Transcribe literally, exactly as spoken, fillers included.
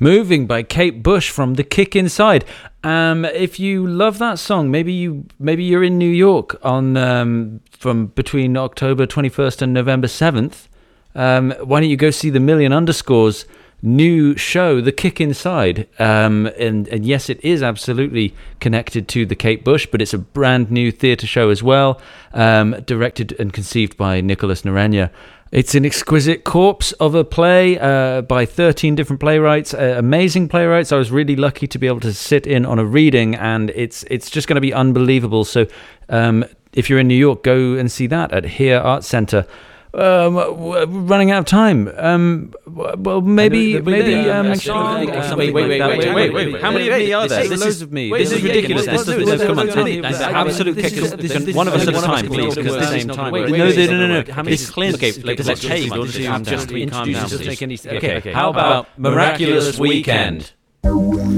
Moving by Kate Bush from The Kick Inside. Um, if you love that song, maybe you maybe you're in New York on um, from between October twenty-first and November seventh. Um, why don't you go see the Million Underscores new show, The Kick Inside? Um, and, and yes, it is absolutely connected to the Kate Bush, but it's a brand new theatre show as well, um, directed and conceived by Nicholas Narenya. It's an exquisite corpse of a play uh, by thirteen different playwrights, uh, amazing playwrights. I was really lucky to be able to sit in on a reading, and it's it's just going to be unbelievable. So um, if you're in New York, go and see that at Here Arts Centre. Um, we're running out of time. Um, well, maybe, maybe. Um, wait, wait, wait, wait, wait, wait. How many of me are there? There's loads of me. This is ridiculous. This is come on. Absolute kick. One of us at a time, please, because at the same time. No, no, no, no. This cleanscape, like, let's change. Just we calm down. Okay. How about Miraculous Weekend?